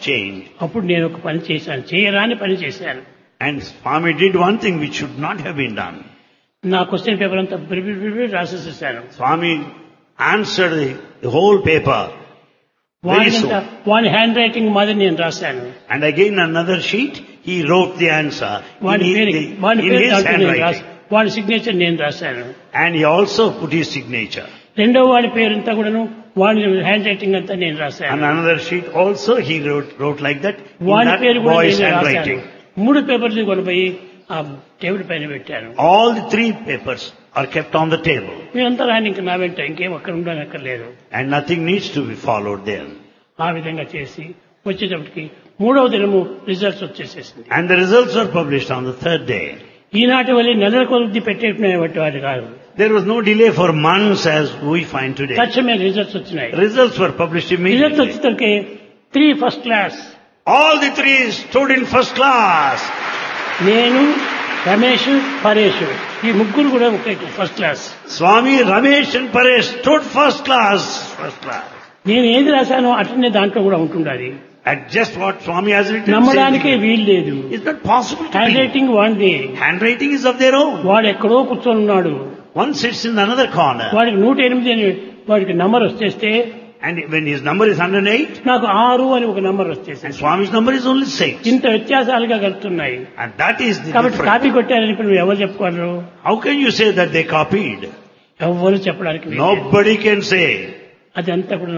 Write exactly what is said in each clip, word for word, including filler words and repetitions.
changed. అప్పుడు నేను ఒక పని చేశాను, చేయరాని పని చేశాను. And Swami did one thing which should not have been done. నా క్వశ్చన్ పేపర్ అంతా బిరి రాసేసేసాను. Swami answered the, the whole paper. Very soon. వాడి హ్యాండ్ రైటింగ్ మాదిరి నేను రాశాను. And again another sheet, he wrote the answer in his, in his handwriting. వాడి signature నేను రాశాను. And he also put his signature. రెండో వాడి పేరంతా కూడాను వాడి హ్యాండ్ రైటింగ్ అంతా నేను రాశాను. And another sheet also he wrote, wrote like that in వాడి that పేరు కూడా boy's నేను రాశాను. handwriting. మూడు పేపర్లు కొనిపోయి ఆ టేబుల్ పైన పెట్టాను. All the three papers are kept on the table. మీరంతా రాని ఇంకా నా వెంట ఇంకేం అక్కడ ఉండనక్కర్లేదు. And nothing needs to be followed there. ఆ విధంగా చేసి వచ్చేటప్పటికి మూడవ దినము results వచ్చేసేసింది. And the results were published on the third day. ఈనాటి వల్ల నెలల కొద్ది పెట్టేటువంటి వాటి కాదు. There was no delay for months as we find today. తక్షణమే రిజల్ట్స్ వచ్చినాయి. Results were published results immediately. వచ్చేసరికి three first class. All the three stood in first class. నేను, రమేష్, పరేష్ ఈ ముగ్గురు కూడా ఒకే first class. Swami, Ramesh and Paresh stood first class. First class. నేను ఏది రాశానో అట్లనే దాంట్లో కూడా ఉంటుండాలి. At just what Swami has written. నమ్మడానికే వీలు లేదు. It's not possible to hand believe. Writing వాడిది. Handwriting is of their own. వాడు ఎక్కడో కూర్చొని ఉన్నాడు. One sits in another corner. వాడికి నూట ఎనిమిది అని వాడికి నంబర్ వచ్చేస్తే And when his number is one hundred eight, నాకు ఆరు అని ఒక నంబర్ వచ్చేసింది. and Swami's number is only six. ఇంత వ్యత్యాసాలుగా కలుగుతున్నాయి. And that is the కాబట్టి difference. కాపీ కొట్టారని ఇప్పుడు నువ్వు ఎవరు చెప్పుకోరు? How can you say that they copied? ఎవరు చెప్పడానికి వీలు లేదు. Nobody can say. అదంతా కూడా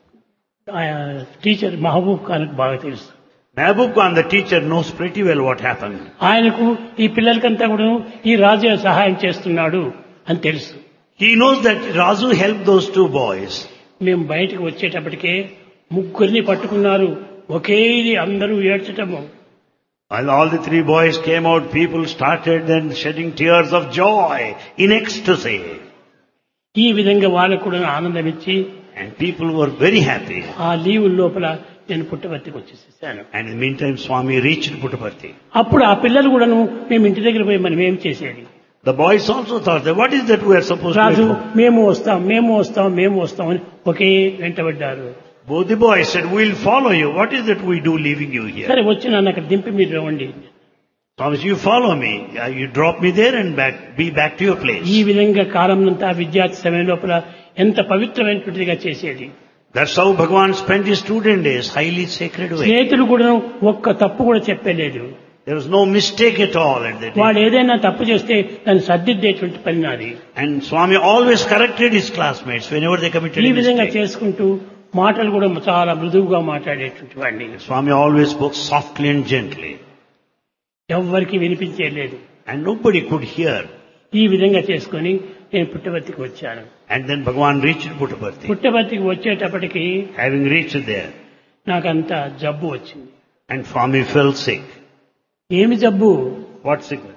టీచర్ మహబూబ్ ఖాన్ బాగా తెలుసు. Mehboob Khan, the teacher, knows pretty well what happened. ఆయనకు ఈ పిల్లలకంతా కూడా ఈ రాజు సహాయం చేస్తున్నాడు అని తెలుసు. He knows that Razu helped those two boys. మేము బయటకు వచ్చేటప్పటికే ముగ్గురిని పట్టుకున్నారు. ఒకే ఇది అందరూ ఏడ్చటము. While all the three boys came out, people started then shedding tears of joy in ecstasy. ఈ విధంగా వాళ్ళకు కూడా ఆనందం ఇచ్చి And people were very happy. ఆ లీవ్ లోపల నేను పుట్టపర్తికి వచ్చేసేసాను. And in the meantime, Swami reached Puttaparthi. అప్పుడు ఆ పిల్లలు కూడాను మేము ఇంటి దగ్గర పోయి మనం ఏం చేసేది. The boys also thought that what is that we are supposed Raju to do? మేము వస్తాం మేము వస్తాం మేము వస్తాం అని ఒకే వెంటబడ్డారు. Both the boys said, we'll follow you. What is that we do leaving you here? సరే వచ్చి నన్ను అక్కడ దింపి మీరు రండి. Thomas, you follow me. Uh, You drop me there and back, be back to your place. ఈ విధంగా కాలంనంతా విద్యార్థి సమయం లోపల ఎంత పవిత్రమైనటువంటిదిగా చేసేది. That's how Bhagavan spent his student days, highly sacred way. స్నేహితులు కూడా ఒక్క తప్పు కూడా చెప్పలేదు. There was no mistake at all at that వాడు day. ఏదైనా తప్పు చేస్తే దాన్ని సర్దిద్దేటువంటి పని నాది. And Swami always corrected his classmates whenever they committed ఈ a విధంగా mistake. చేసుకుంటూ మాటలు కూడా చాలా మృదువుగా మాట్లాడేటువంటి వాడిని. Swami always spoke softly and gently. ఎవ్వరికి వినిపించేలేదు. And nobody could hear. ఈ విధంగా చేసుకొని నేను పుట్టపర్తికి వచ్చాను. And then Bhagavan reached Puttaparthi. పుట్టపర్తికి వచ్చేటప్పటికి Having reached there, నాకంత జబ్బు వచ్చింది. and Swami fell sick. ఏమి జబ్బు What sickness?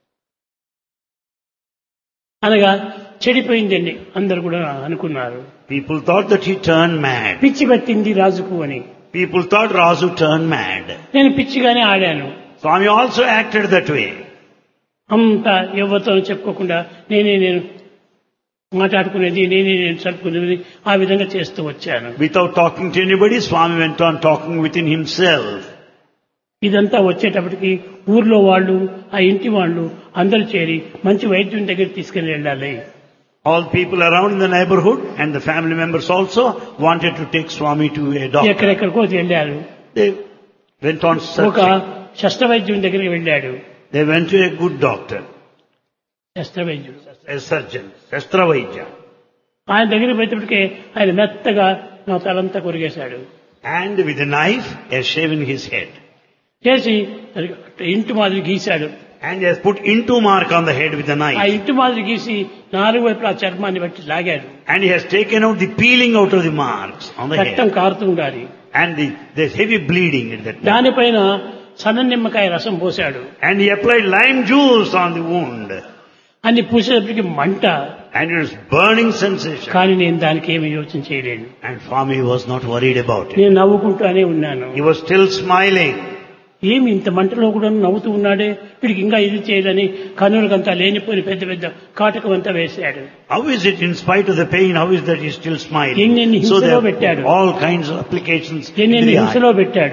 అనగా చెడిపోయిందండి అందరు కూడా అనుకున్నారు. People thought that he turned mad. పిచ్చి పట్టింది రాజుకు అని. People thought Razu turned mad. నేను పిచ్చిగానే ఆడాను. Swami also acted that way. అంత ఎవరితో చెప్పుకోకుండా నేనే నేను మాట్లాడుకునేది నేనే నేను చదువుకునేది ఆ విధంగా చేస్తూ వచ్చాను. Without talking to anybody, Swami went on talking within himself. ఇదంతా వచ్చేటప్పటికి ఊర్లో వాళ్ళు ఆ ఇంటి వాళ్ళు అందరూ చేరి మంచి వైద్యుని దగ్గర తీసుకెళ్లి వెళ్ళాలి. All people around in the neighborhood and the family members also wanted to take Swami to a doctor. ఎక్కడెక్కడికో వెళ్ళారు. They went on ఒక searching. శస్త్ర వైద్యుని దగ్గరికి వెళ్ళాడు. They went to a good doctor, శస్త్ర వైద్యుడు a surgeon, Shastra Vaidya. ఆయన దగ్గరికి పోయేటప్పటికే ఆయన మెత్తగా నా తలంతా కొరిగేశాడు. And with a knife, he has shaven his head. చేసి ఇంటి మాదిరి గీశాడు. And he has put into mark on the head with a ఆ knife. ఇంటి మాదిరి గీసి నాలుగు వైపులా ఆ చర్మాన్ని బట్టి లాగాడు. And he has taken out the peeling out of the marks on the రక్తం head. కారుతూ ఉండాలి. And the, there's heavy bleeding at that time. దానిపైన సన్న నిమ్మకాయ రసం పోశాడు. And he applied lime juice on the wound. అన్ని పూసేటప్పటికి మంట. And it was burning sensation. కానీ నేను దానికి ఏమి యోచన చేయలేను. And Swami was not worried about it. నేను నవ్వుకుంటూనే ఉన్నాను. He was still smiling. ఏమి ఇంత మంటలో కూడా నవ్వుతూ ఉన్నాడే వీడికి ఇంకా ఇది చేయాలని కన్నులకంతా లేనిపోయి పెద్ద పెద్ద కాటకం అంతా వేశాడు. How is it in spite of the pain, how is that he is still smiling? ఎన్నెన్ని So హింసలో there పెట్టాడు. are all kinds of applications in ఎన్నెన్ని the eye. హింసలో పెట్టాడు.